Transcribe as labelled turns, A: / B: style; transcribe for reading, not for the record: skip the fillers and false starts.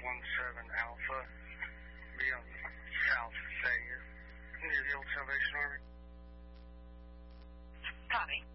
A: Alpha. Be on South Sayre, near the Old Salvation Army.
B: Copy.